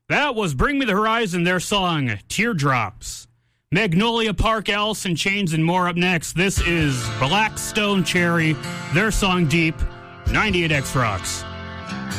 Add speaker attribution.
Speaker 1: That was Bring Me the Horizon, their song, Teardrops. Magnolia Park, Alice in Chains, and more up next. This is Black Stone Cherry, their song, Deep, 98X Rocks.